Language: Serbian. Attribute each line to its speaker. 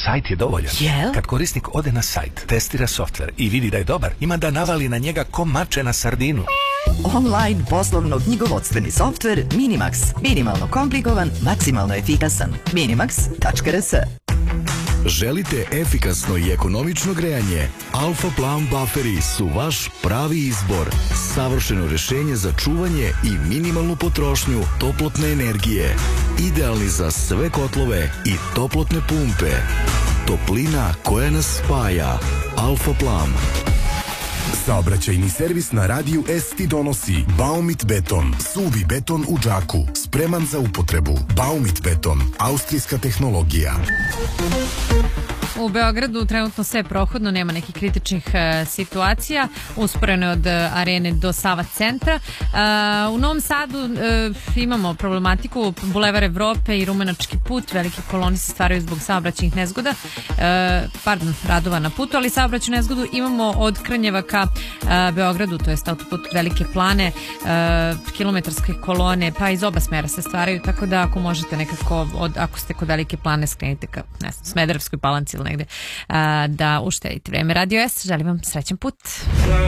Speaker 1: Sajt je dovoljan. Kad korisnik ode na sajt, testira softver i vidi da je dobar, ima da navali na njega ko mače na sardinu.
Speaker 2: Online poslovno-knjigovodstveni softver Minimax. Minimalno komplikovan, maksimalno efikasan. Minimax.rs.
Speaker 3: Želite efikasno i ekonomično grejanje? Alfa Plan Bufferi su vaš pravi izbor. Savršeno rešenje za čuvanje i minimalnu potrošnju toplotne energije. Idealni za sve kotlove i toplotne pumpe. Toplina koja nas spaja. Alfa Plan.
Speaker 4: Saobraćajni servis na radiju S ti donosi Baumit beton, suvi beton u džaku, spreman za upotrebu. Baumit beton, austrijska tehnologija.
Speaker 5: U Beogradu trenutno sve prohodno, nema nekih kritičnih situacija, usporeno je od Arene do Sava centra. U Novom Sadu imamo problematiku, Bulevar Evrope i Rumenački put, velike kolone se stvaraju zbog saobraćajnih nezgoda, radova na putu, ali saobraćajnu nezgodu imamo od Krnjeva ka Beogradu, to je autoput Velike Plane, kilometarske kolone, pa iz oba smera se stvaraju, tako da ako možete nekako, ako ste kod Velike Plane, skrenite ka Smederevskoj Palanci ili negde, da uštedite vreme. Radio S, želim vam srećan put.